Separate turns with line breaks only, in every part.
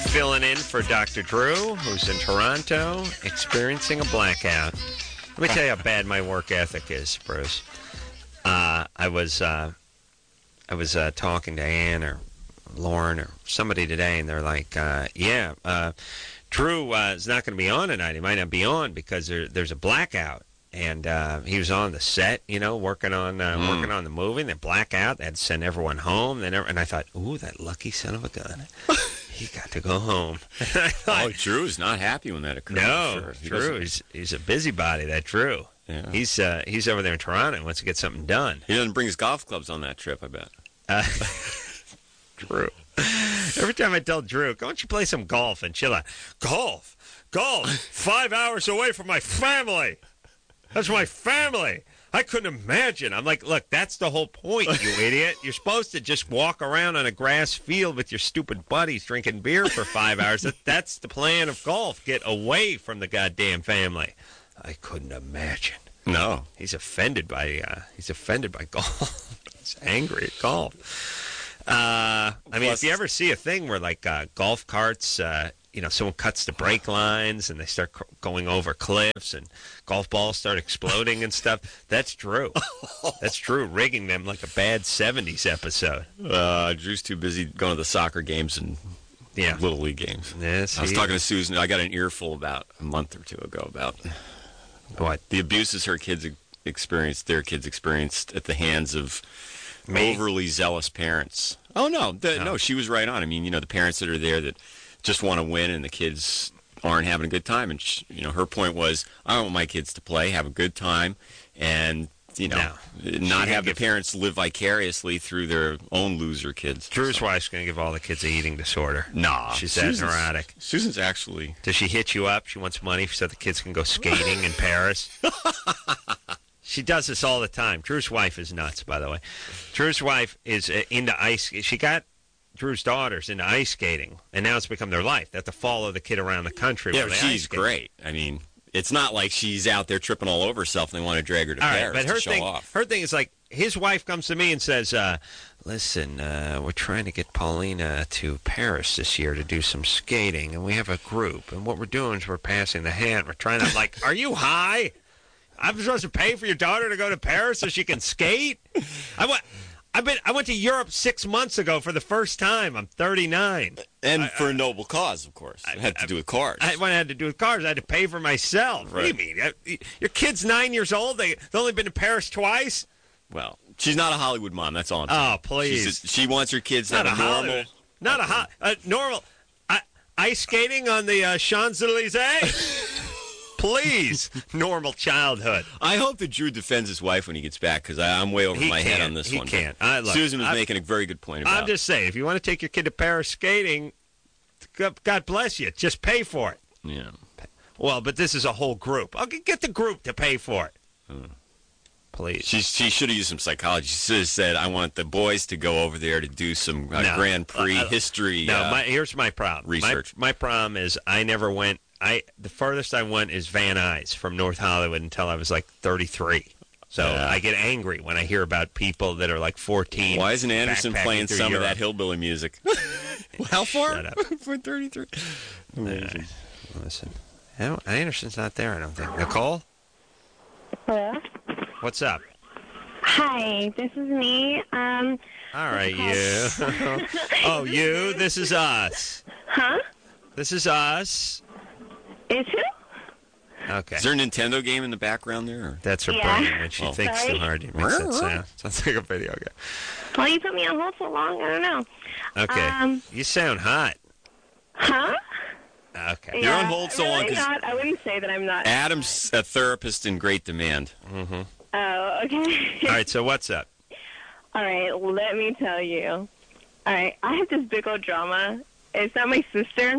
filling in for Dr. Drew, who's in Toronto, experiencing a blackout. Let me tell you how bad my work ethic is, Bruce. I was talking to Ann or Lauren or somebody today, and they're like, Drew is not going to be on tonight. He might not be on because there's a blackout. And he was on the set, working on the movie. And they black out. They had to send everyone home. And I thought, ooh, that lucky son of a gun. He got to go home.
Drew's not happy when that occurs.
No, sure. Drew, he's a busybody, that Drew.
Yeah.
He's over there in Toronto and wants to get something done.
He doesn't bring his golf clubs on that trip, I bet.
Drew. Every time I tell Drew, "Go, don't you play some golf?" and chill out. Golf, 5 hours away from my family. That's my family. I couldn't imagine. I'm like, look, that's the whole point, you idiot. You're supposed to just walk around on a grass field with your stupid buddies drinking beer for 5 hours. That's the plan of golf. Get away from the goddamn family. I couldn't imagine.
No.
He's offended by golf. He's angry at golf. If you ever see a thing where, like, golf carts, someone cuts the brake lines and they start going over cliffs and golf balls start exploding and stuff, that's Drew. That's Drew rigging them like a bad 70s episode.
Drew's too busy going to the soccer games and Little League games.
Yes,
I was talking to Susan. I got an earful about a month or two ago about
what?
The abuses their kids experienced at the hands of overly zealous parents. Oh, no. No, she was right on. I mean, the parents that are there that just want to win and the kids aren't having a good time. And, her point was, I don't want my kids to play, have a good time, and, not have the parents live vicariously through their own loser kids.
Drew's wife's going to give all the kids an eating disorder.
Nah.
She's that neurotic.
Susan's actually...
Does she hit you up? She wants money so the kids can go skating in Paris? She does this all the time. Drew's wife is nuts, by the way. Drew's wife is into ice. She got Drew's daughters into ice skating, and now it's become their life. They have to follow the kid around the country.
Yeah, she's great. I mean, it's not like she's out there tripping all over herself and they want to drag her to Paris to show off.
Her thing is like, his wife comes to me and says, listen, we're trying to get Paulina to Paris this year to do some skating, and we have a group, and what we're doing is we're passing the hat. We're trying to, I'm like, are you high? I'm supposed to pay for your daughter to go to Paris so she can skate? I went to Europe 6 months ago for the first time. I'm 39.
And for a noble cause, of course. It had to do with cars.
What it had to do with cars, I had to pay for myself.
Right.
What do you mean? Your kid's 9 years old? They've only been to Paris twice?
Well, she's not a Hollywood mom. That's all I'm saying.
Oh, please.
She wants her kids to have a
normal... ice skating on the Champs-Élysées? Please, normal childhood.
I hope that Drew defends his wife when he gets back, because I'm way over my head on this one.
He can't.
Susan was making a very good point about it.
I'm just saying, if you want to take your kid to Paris skating, God bless you. Just pay for it.
Yeah.
Well, but this is a whole group. I'll get the group to pay for it. Please.
She should have used some psychology. She should have said, I want the boys to go over there to do some Grand Prix history
here's my problem.
Research.
My problem is I never went. The furthest I went is Van Nuys from North Hollywood until I was like 33. So I get angry when I hear about people that are like 14.
Why isn't Anderson playing some of that hillbilly music? How far?
Shut up.
For 33. Amazing.
Listen, Anderson's not there, I don't think. Nicole?
Hello?
What's up?
Hi, this is me.
All right, you. Oh, you? This is us.
Huh?
This is us.
Is who?
Okay.
Is there a Nintendo game in the background there? Or?
That's her brain. When she thinks too hard, it makes that sound. Sounds like a video game.
Well, you put me on hold so long. I don't know.
Okay. You sound hot.
Huh?
Okay.
You're on hold so long.
I wouldn't say that I'm not.
Adam's a therapist in great demand.
Mm-hmm.
Oh, okay.
All right, so what's up?
All right, let me tell you. All right, I have this big old drama. It's not my sister.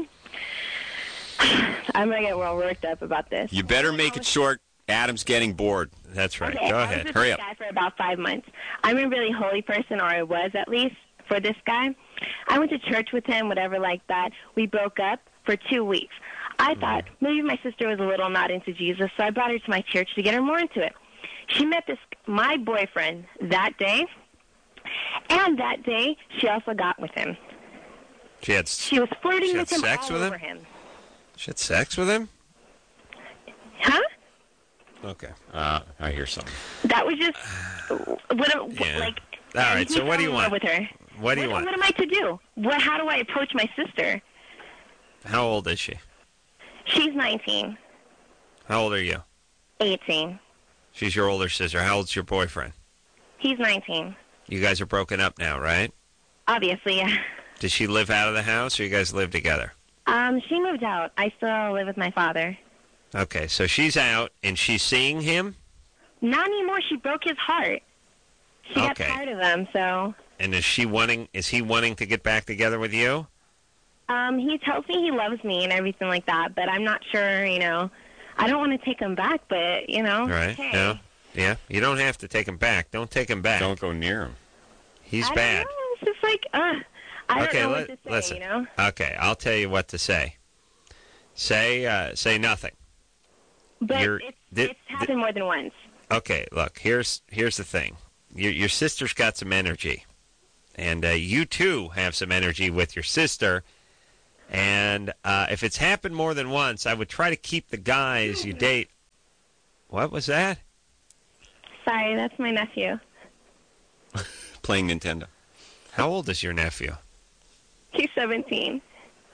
I'm going to get real worked up about this.
You better make it short. Adam's getting bored.
That's right.
Okay,
Go
I
ahead.
was with
Hurry
this
up.
guy for about 5 months. I'm a really holy person, or I was at least, for this guy. I went to church with him, whatever like that. We broke up for 2 weeks. I thought maybe my sister was a little not into Jesus, so I brought her to my church to get her more into it. She met my boyfriend that day, and that day she also got with him.
She
was flirting
she
with
had
him
sex
all
with
over
him?
him.
She had sex with him?
Huh?
Okay.
I hear something.
That was just
Yeah.
like.
All right.
he
So what
fell
do you
in
want?
love with her.
What do you want?
What am I to do? How do I approach my sister?
How old is she?
She's 19.
How old are you?
18.
She's your older sister. How old's your boyfriend?
He's 19.
You guys are broken up now, right?
Obviously, yeah.
Does she live out of the house, or you guys live together?
She moved out. I still live with my father.
Okay, so she's out, and she's seeing him?
Not anymore. She broke his heart. She got
Okay.
tired of him, so...
And is he wanting to get back together with you?
He tells me he loves me and everything like that, but I'm not sure, I don't want to take him back, but,
Right.
hey.
No. Yeah. You don't have to take him back. Don't take him back.
Don't go near him.
He's
I
bad.
don't know. It's just like, I don't know what to say,
listen. Okay, I'll tell you what to say. Say nothing.
But it's happened more than once.
Okay, look, here's the thing. Your sister's got some energy, and you too have some energy with your sister. And if it's happened more than once, I would try to keep the guys you date. What was that?
Sorry, that's my nephew.
Playing Nintendo.
How old is your nephew?
He's 17.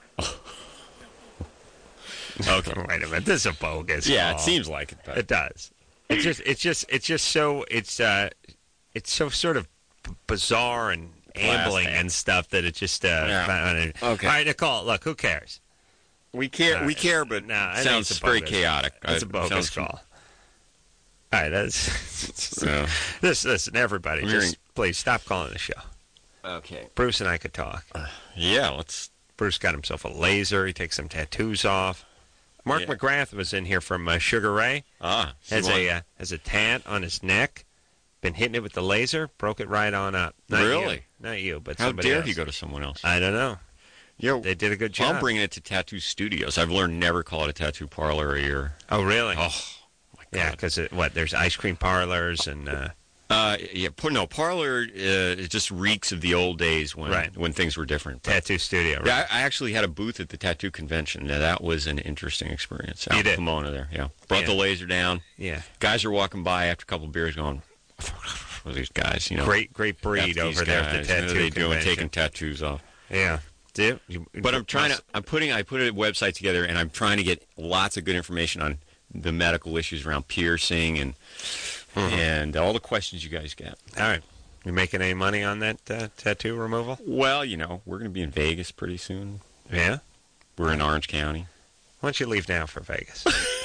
Okay, wait a minute. This is a bogus.
Yeah,
call.
it seems like it. But
It does. It's just so it's so sort of bizarre and ambling
Plastic.
and stuff that it just
Yeah. Okay.
All right, Nicole. Look, who cares?
we care.
All
We
right.
care, but
No,
it
it
sounds
ain't a
very
bogus.
chaotic.
It's a
It
bogus
sounds-
call. All right, that's
So,
listen, everybody,
I'm
just
hearing-
please stop calling the show.
okay.
Bruce and I could talk.
Yeah. Let's.
Bruce got himself a laser. He takes some tattoos off. Mark
Yeah.
McGrath was in here from Sugar Ray. Has a tat on his neck. Been hitting it with the laser. Broke it right on up. Not
Really?
You. Not you, but
How
somebody
dare
else.
he go to someone else?
I don't know.
Yeah.
They did a good
Well,
job.
I'm bringing it to tattoo studios. I've learned never call it a tattoo parlor a year.
Oh, really?
Oh, my God.
Yeah, because there's ice cream parlors and
Parlor it just reeks of the old days when things were different. But,
tattoo studio. Right?
yeah, I actually had a booth at the tattoo convention. Now, that was an interesting experience. Out
You
in
did?
Pomona there, yeah. Brought
Yeah.
the laser down.
Yeah.
Guys are walking by after a couple of beers going, well, these guys,
Great breed
F
over
these
there at the
guys,
tattoo
what are they doing,
convention.
taking tattoos off.
Yeah.
But I put a website together, and I'm trying to get lots of good information on the medical issues around piercing and all the questions you guys get.
All right. You making any money on that tattoo removal?
Well, we're going to be in Vegas pretty soon.
Yeah.
We're in Orange County.
Why don't you leave now for Vegas?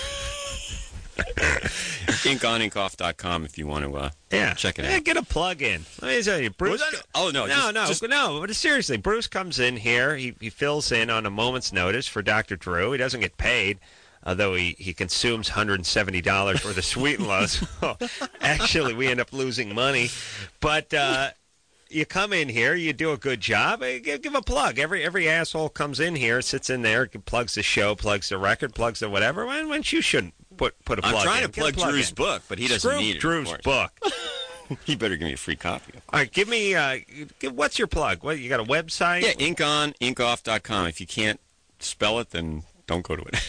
Inkoninkoff.com if you want to check it out.
Yeah, get a plug in. Let me tell you, Bruce.
Oh, no.
No. But seriously, Bruce comes in here. He fills in on a moment's notice for Dr. Drew. He doesn't get paid, although he consumes $170 worth of sweet and lows. Actually, we end up losing money. But you come in here, you do a good job. Give a plug. Every asshole comes in here, sits in there, plugs the show, plugs the record, plugs the whatever. When you shouldn't put a plug in.
I'm trying to
Get a
plug Drew's
in.
book, but he doesn't
Screw
need it.
Drew's
of course.
book.
He better give me a free copy.
All right, give me. What's your plug? What you got a website?
Yeah, inkoff.com. If you can't spell it, then don't go to it.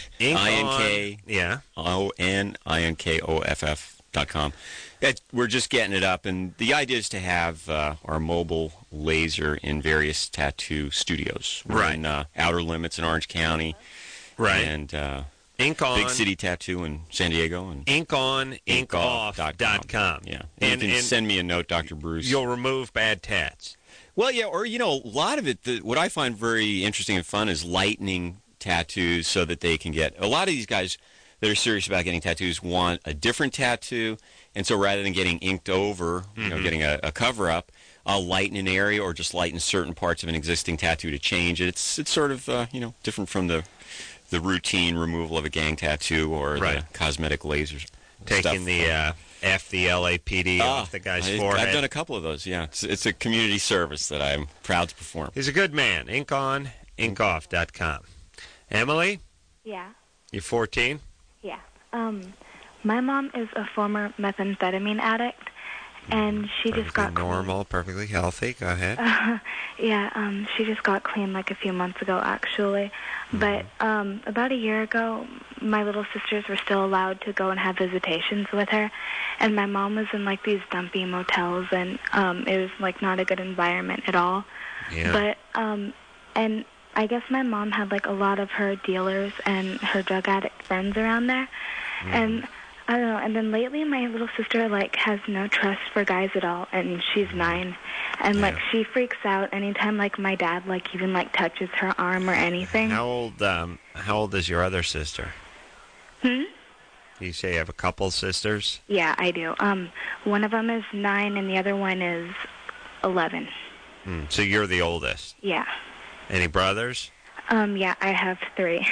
INKONINKOFF.com. We're just getting it up, and the idea is to have our mobile laser in various tattoo studios. We're in Outer Limits in Orange County.
Right.
And
Ink on
Big City Tattoo in San Diego. And
inkoff.com.
Yeah. And you can send me a note, Dr. Bruce.
You'll remove bad tats.
Well, yeah, or, a lot of it, what I find very interesting and fun is lightening tattoos so that they can get, a lot of these guys that are serious about getting tattoos want a different tattoo, and so rather than getting inked over, getting a cover-up, I'll lighten an area or just lighten certain parts of an existing tattoo to change it. It's sort of, different from the routine removal of a gang tattoo or the cosmetic lasers.
Taking the FDLAPD off the guy's forehead.
I've done a couple of those, yeah. It's a community service that I'm proud to perform.
He's a good man. Inkoff.com. Emily?
Yeah.
You're 14?
Yeah. My mom is a former methamphetamine addict,
and she just got
normal, perfectly healthy. Go ahead.
Yeah, she just got clean like a few months ago, actually. But about a year ago, my little sisters were still allowed to go and have visitations with her, and my mom was in like these dumpy motels, and it was like not a good environment at all.
Yeah.
But and I guess my mom had like a lot of her dealers and her drug addict friends around there, and I don't know. And then lately, my little sister like has no trust for guys at all, and she's 9, and like she freaks out anytime like my dad like even like touches her arm or anything.
How old is your other sister? You say you have a couple sisters?
Yeah, I do. One of them is 9, and the other one is 11.
So you're the oldest.
Yeah.
Any brothers?
Yeah, I have 3.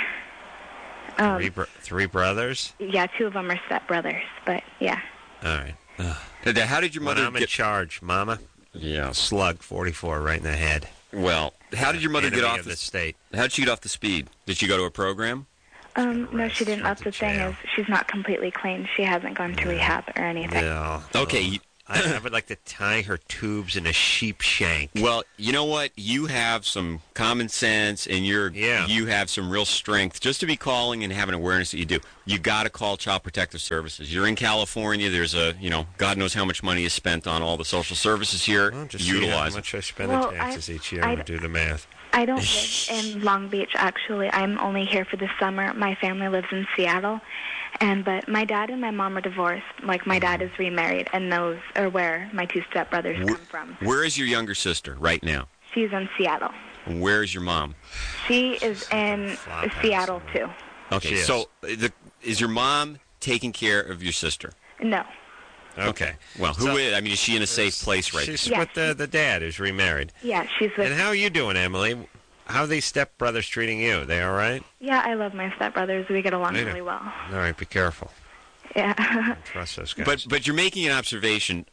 Three brothers?
Yeah, 2 of them are stepbrothers, but yeah.
All right.
How did your mother
When I'm in charge, Mama?
Yeah.
Slug 44 right in the head.
Well, how did your mother get off
the state?
How did she get off the speed? Did she go to a program?
No, she didn't. That's the thing is, she's not completely clean. She hasn't gone to rehab or anything.
No.
Okay.
I would like to tie her tubes in a sheep shank.
Well, you know what? You have some common sense, and you have some real strength. Just to be calling and having awareness that you do, you got to call Child Protective Services. You're in California. There's God knows how much money is spent on all the social services here.
Well, just
utilize
how much I spend
Well,
in taxes each year.
I
Do the math.
I don't live in Long Beach, actually. I'm only here for the summer. My family lives in Seattle. But my dad and my mom are divorced. Like, my dad is remarried, and those are where my 2 stepbrothers come from.
Where is your younger sister right now?
She's in Seattle.
Where is your mom?
She is in Seattle, too.
Okay, so is your mom taking care of your sister?
No.
Okay. Well, who is? I mean, is she in a safe place right now?
She's with the dad who's remarried.
Yeah, she's with...
And how are you doing, Emily? How are these stepbrothers treating you? They all right?
Yeah, I love my stepbrothers. We get along really well.
All right, be careful.
Yeah.
Don't trust those guys.
But you're making an observation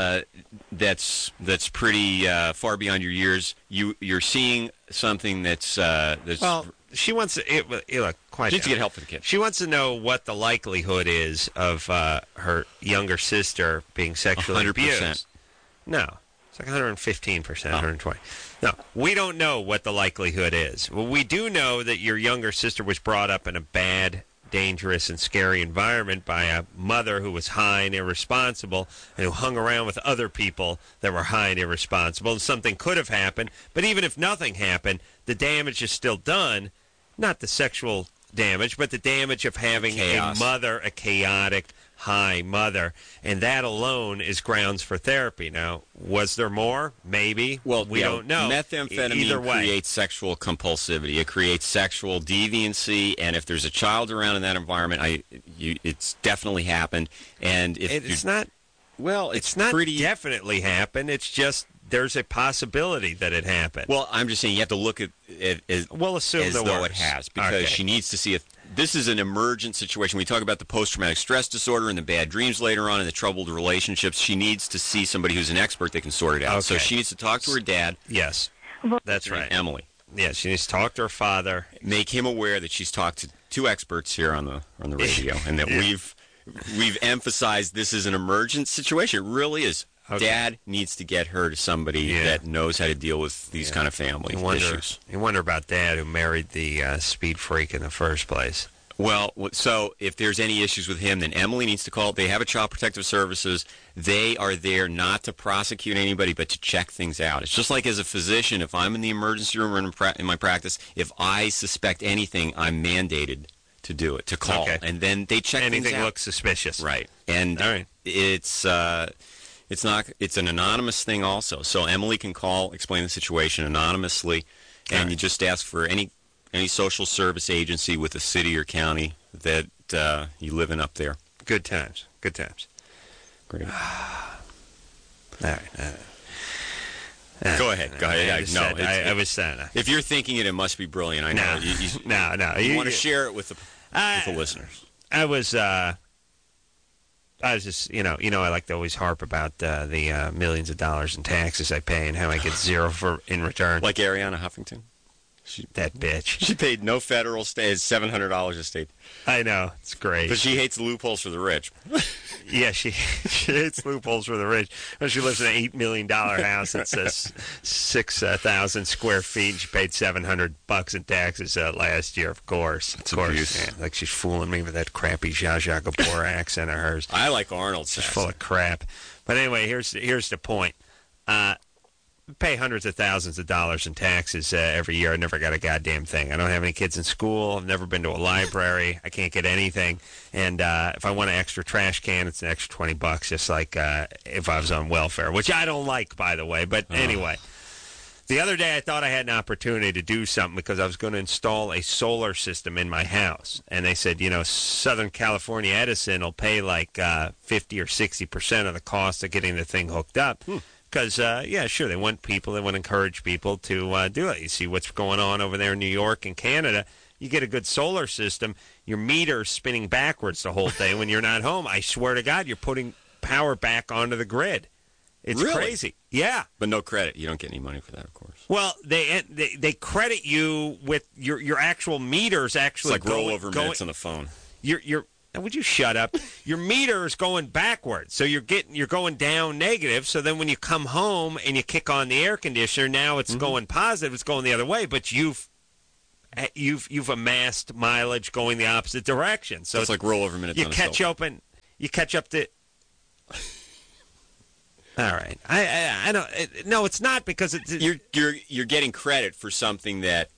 that's pretty far beyond your years. You're seeing something that's
well, she wants to look quite.
She needs to get help for the kid.
She wants to know what the likelihood is of her younger sister being sexually
100%.
abused. No, it's like 115%, 120. No, we don't know what the likelihood is. Well, we do know that your younger sister was brought up in a bad, dangerous, and scary environment by a mother who was high and irresponsible and who hung around with other people that were high and irresponsible. And something could have happened, but even if nothing happened, the damage is still done. Not the sexual damage, but the damage of having a mother, a chaotic, high mother, and that alone is grounds for therapy. Now, was there more? Maybe.
Well,
we don't know.
Methamphetamine creates sexual compulsivity. It creates sexual deviancy, and if there's a child around in that environment, it's definitely happened. And if
it's not. Well, it's not definitely happened. It's just there's a possibility that it happened.
Well, I'm just saying you have to look at it as,
we'll assume
as though it has, because she needs to see if this is an emergent situation. We talk about the post-traumatic stress disorder and the bad dreams later on and the troubled relationships. She needs to see somebody who's an expert that can sort it out. So she needs to talk to her dad.
Yes, that's right.
Emily.
Yeah, she needs to talk to her father.
Make him aware that she's talked to 2 experts here on the radio, and that we've emphasized this is an emergent situation. It really is. Okay. Dad needs to get her to somebody that knows how to deal with these kind of family issues.
You wonder about Dad, who married the speed freak in the first place.
Well, so if there's any issues with him, then Emily needs to call. They have a Child Protective Services. They are there not to prosecute anybody, but to check things out. It's just like as a physician, if I'm in the emergency room or in my practice, if I suspect anything, I'm mandated to do it, to call. Okay. And then they check things out.
Anything looks suspicious.
Right. And it's an anonymous thing also. So Emily can call, explain the situation anonymously, and you just ask for any social service agency with a city or county that you live in up there.
Good times. Good times.
Great.
All right.
Go ahead.
I was saying.
If you're thinking it must be brilliant. I know.
No.
You want to share it with the listeners.
I was just, I like to always harp about the millions of dollars in taxes I pay and how I get zero in return.
Like Ariana Huffington?
That bitch.
She paid no federal state. It's $700 a state.
I know. It's great.
But she hates the loopholes for the rich.
Yeah, she hates loopholes for the rich. Well, she lives in an $8 million house that says 6,000 square feet. And she paid $700 in taxes last year, of course.
It's abuse.
Yeah, like she's fooling me with that crappy Zsa Zsa Gabor accent of hers.
I like Arnold's
She's
accent.
full of crap. But anyway, here's the point. Pay hundreds of thousands of dollars in taxes every year. I never got a goddamn thing. I don't have any kids in school. I've never been to a library. I can't get anything. And if I want an extra trash can, it's an extra $20, just like if I was on welfare, which I don't like, by the way. But anyway, the other day I thought I had an opportunity to do something because I was going to install a solar system in my house. And they said, Southern California Edison will pay like 50 or 60% of the cost of getting the thing hooked up. Because, sure, they want to encourage people to do it. You see what's going on over there in New York and Canada. You get a good solar system, your meter's spinning backwards the whole day when you're not home. I swear to God, you're putting power back onto the grid. It's
really?
Crazy. Yeah.
But no credit. You don't get any money for that, of course.
Well, they credit you with your actual meters actually
it's like rollover minutes on the phone.
Now, would you shut up? Your meter is going backwards, so you're going down negative. So then, when you come home and you kick on the air conditioner, now it's going positive. It's going the other way, but you've amassed mileage going the opposite direction. So
it's like rollover minutes.
You catch up to. All right, I don't. No, it's not because it's
you're getting credit for something that.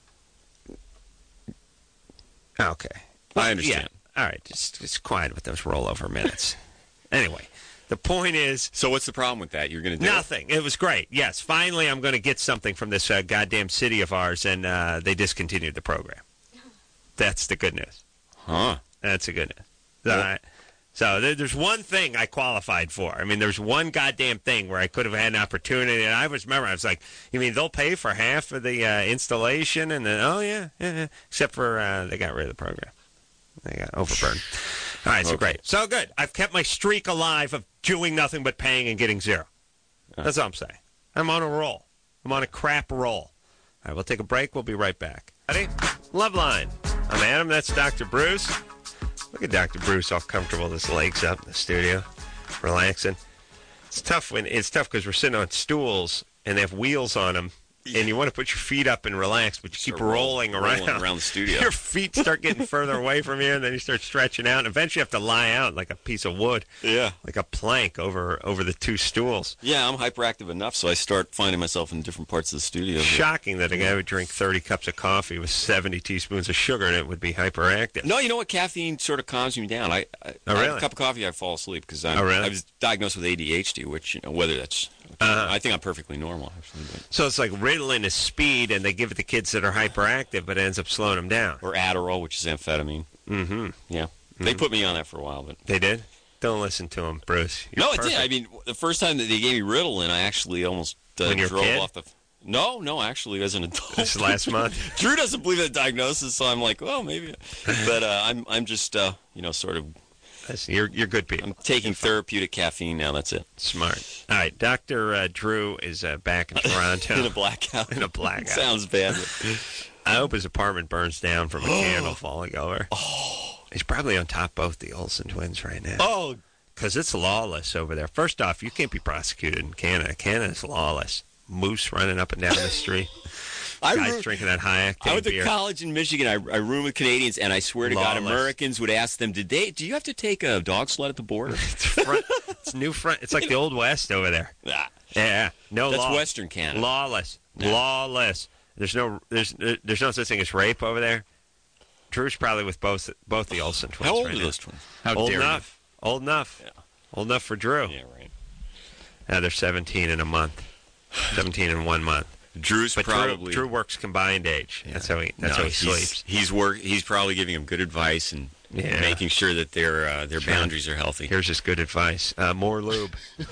Okay,
I understand.
Yeah. All right, just quiet with those rollover minutes. Anyway, the point is...
So what's the problem with that? You're going to do
nothing. It was great. Yes, finally I'm going to get something from this goddamn city of ours, and they discontinued the program. That's the good news.
Huh.
That's the good news. All right. So there's one thing I qualified for. I mean, there's one goddamn thing where I could have had an opportunity, and I was like, you mean they'll pay for half of the installation? And then, yeah. Except for they got rid of the program. They got overburned. All right, so great. So good. I've kept my streak alive of doing nothing but paying and getting zero. That's all I'm saying. I'm on a roll. I'm on a crap roll. All right, we'll take a break. We'll be right back. Ready? Loveline. I'm Adam. That's Dr. Bruce. Look at Dr. Bruce all comfortable with his legs up in the studio, relaxing. It's tough because we're sitting on stools and they have wheels on them. And you want to put your feet up and relax, but you keep rolling around
the studio.
Your feet start getting further away from you, and then you start stretching out. And eventually you have to lie out like a piece of wood.
Yeah.
Like a plank over the two stools.
Yeah, I'm hyperactive enough, so I start finding myself in different parts of the studio.
Shocking that a guy would drink 30 cups of coffee with 70 teaspoons of sugar in it would be hyperactive.
No, you know what? Caffeine sort of calms me down. I
really?
have a cup of coffee, I fall asleep because I was diagnosed with ADHD, which, whether that's... I think I'm perfectly normal, actually. But.
So it's like Ritalin is speed, and they give it to kids that are hyperactive, but it ends up slowing them down.
Or Adderall, which is amphetamine.
Mm-hmm.
Yeah. They put me on that for a while. But
they did? Don't listen to them, Bruce.
No, it did. I mean, the first time that they gave me Ritalin, I actually almost drove off the... No, actually, as an adult.
This last month?
Drew doesn't believe the diagnosis, so I'm like, well, maybe. But I'm just, sort of...
You're good people.
I'm taking therapeutic caffeine now. That's it.
Smart. All right. Dr. Drew is back in Toronto.
In a blackout.
In a blackout.
Sounds bad.
I hope his apartment burns down from a candle falling over.
Oh.
He's probably on top of both the Olsen twins right now.
Oh.
Because it's lawless over there. First off, you can't be prosecuted in Canada. Canada's lawless. Moose running up and down the street. Guys drinking that high octane beer.
I went to college in Michigan. I roomed with Canadians, and I swear to God, Americans would ask them, do you have to take a dog sled at the border?
It's new front. It's like the Old West over there. Yeah. No
That's
law.
Western Canada.
Lawless. No. Lawless. There's no such thing as rape over there. Drew's probably with both the Olsen twins.
How old
right
are
now.
those twins?
Old enough. Old enough.
Yeah.
Old enough for Drew.
Yeah, right.
Now they're 17 in a month. 17 in 1 month. Drew works combined age. Yeah. That's how he sleeps.
He's probably giving him good advice and making sure that their boundaries are healthy.
Here's his good advice: more lube.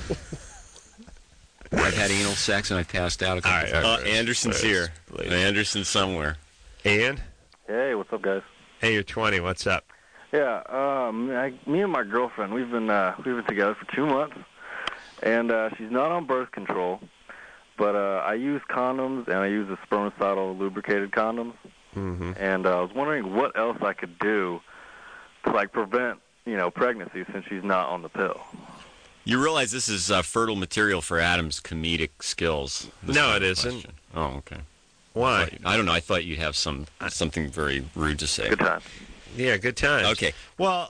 I've had anal sex and I've passed out a couple times. Anderson's here. Please. Anderson's somewhere.
Ian?
Hey, what's up, guys?
Hey, you're 20. What's up?
Yeah, me and my girlfriend, we've been together for 2 months, and she's not on birth control. but I use condoms, and I use the spermicidal lubricated condoms.
Mm-hmm.
And I was wondering what else I could do to, like, prevent, pregnancy since she's not on the pill.
You realize this is fertile material for Adam's comedic skills.
No, it isn't.
Question. Oh, okay.
Why?
I don't know. I thought you'd have something very rude to say.
Good time.
Yeah, good times.
Okay.
Well,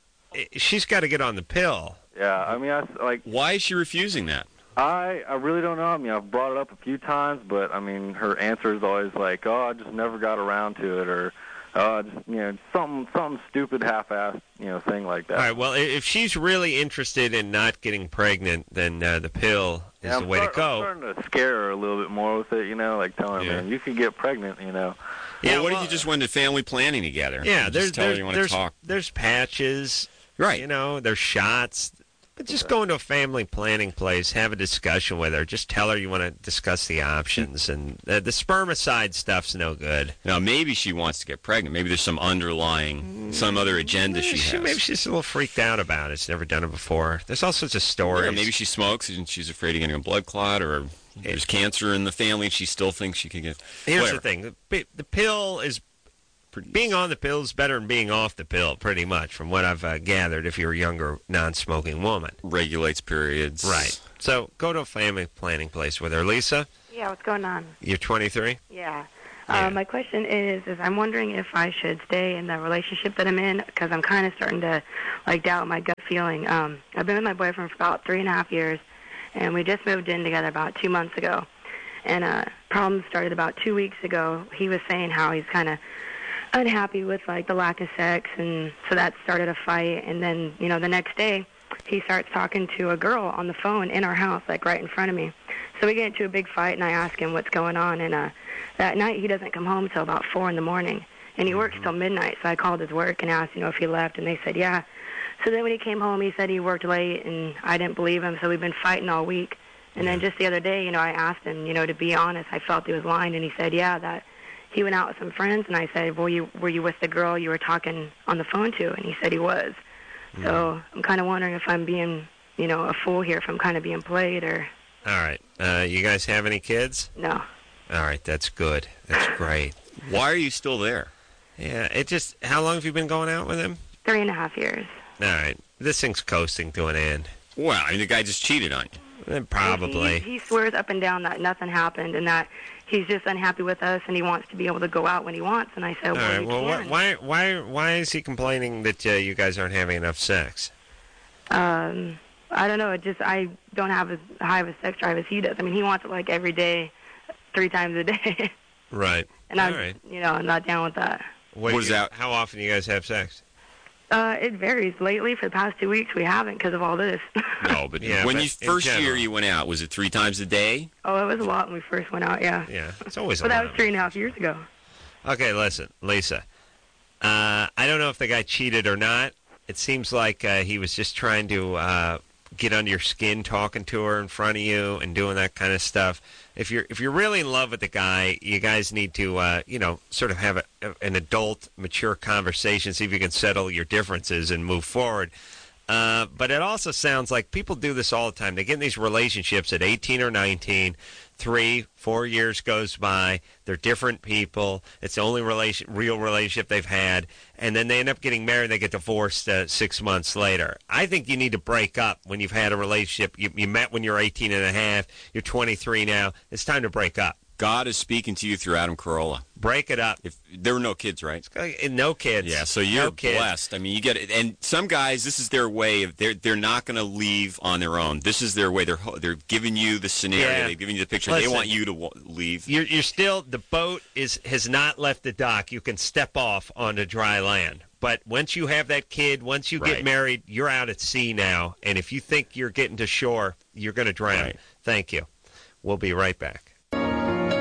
she's got to get on the pill.
Yeah, I mean,
Why is she refusing that?
I really don't know. I mean, I've brought it up a few times, but, I mean, her answer is always like, oh, I just never got around to it, or, just, something stupid, half-assed, thing like that.
All right, well, if she's really interested in not getting pregnant, then the pill is the way to go.
I'm starting to scare her a little bit more with it, like telling her, man, you could get pregnant,
Yeah, well, what if you just went to family planning together?
Yeah,
just tell her you want to talk.
There's patches,
right?
There's shots. But just go into a family planning place, have a discussion with her. Just tell her you want to discuss the options. And the spermicide stuff's no good.
Now, maybe she wants to get pregnant. Maybe there's some underlying, some other agenda she has.
Maybe she's a little freaked out about it. She's never done it before. There's all sorts of stories.
Yeah, maybe she smokes and she's afraid of getting a blood clot, or there's cancer in the family and she still thinks she could get...
Here's the thing. The pill is... Being on the pill is better than being off the pill, pretty much, from what I've gathered, if you're a younger, non-smoking woman.
Regulates periods.
Right. So go to a family planning place with her. Lisa?
Yeah, what's going on?
You're 23?
Yeah. My question is I'm wondering if I should stay in the relationship that I'm in, because I'm kind of starting to, doubt my gut feeling. I've been with my boyfriend for about 3.5 years, and we just moved in together about 2 months ago. And problems started about 2 weeks ago. He was saying how he's kind of unhappy with the lack of sex, and so that started a fight. And then the next day he starts talking to a girl on the phone in our house, right in front of me. So we get into a big fight, and I ask him what's going on. And that night he doesn't come home till about 4 a.m, and he works till midnight. So I called his work and asked if he left, and they said yeah. So then when he came home, he said he worked late, and I didn't believe him. So we've been fighting all week. And then just the other day, I asked him, to be honest, I felt he was lying, and he said yeah, that he went out with some friends. And I said, were you with the girl you were talking on the phone to? And he said he was. So I'm kind of wondering if I'm being, a fool here, if I'm kind of being played, or...
All right. You guys have any kids?
No.
All right, that's good. That's great.
Why are you still there?
Yeah, how long have you been going out with him?
3.5 years.
All right. This thing's coasting to an end.
Well, the guy just cheated on you.
Probably.
He swears up and down that nothing happened, and that he's just unhappy with us, and he wants to be able to go out when he wants. And I said,
all right, well,
can.
why is he complaining that you guys aren't having enough sex?
I don't know. I don't have as high of a sex drive as he does. I mean, he wants it every day, 3 times a day.
Right.
And I'm not down with that.
What is that?
How often do you guys have sex?
It varies. Lately, for the past 2 weeks, we haven't because of all this.
No, but when you first year you went out, was it 3 times a day?
Oh, it was a lot when we first went out, yeah.
Yeah, it's always a
lot. But that was 3.5 years ago.
Okay, listen, Lisa. I don't know if the guy cheated or not. It seems like he was just trying to get under your skin, talking to her in front of you and doing that kind of stuff. If you're really in love with the guy, you guys need to sort of have an adult, mature conversation, see if you can settle your differences and move forward. But it also sounds like people do this all the time. They get in these relationships at 18 or 19, 3, 4 years goes by. They're different people. It's the only real relationship they've had. And then they end up getting married and they get divorced 6 months later. I think you need to break up when you've had a relationship. You met when you're 18 and a half. You're 23 now. It's time to break up.
God is speaking to you through Adam Carolla.
Break it up.
If there were no kids, right?
No kids.
Yeah, so you're blessed. I mean, you get it. And some guys, this is their way of they're not going to leave on their own. This is their way. They're giving you the scenario.
Yeah.
They're giving you the picture.
Listen,
they want you to leave.
You're still, the boat has not left the dock. You can step off onto dry land. But once you have that kid, once you get married, you're out at sea now. And if you think you're getting to shore, you're going to drown. Right. Thank you. We'll be right back.